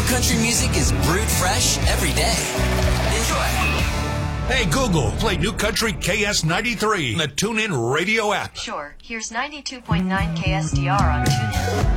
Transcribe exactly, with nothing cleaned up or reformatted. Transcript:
country music is brewed fresh every day. Enjoy. Hey, Google, play New Country K S ninety-three in the TuneIn Radio app. Sure. Here's ninety-two point nine K S D R on TuneIn.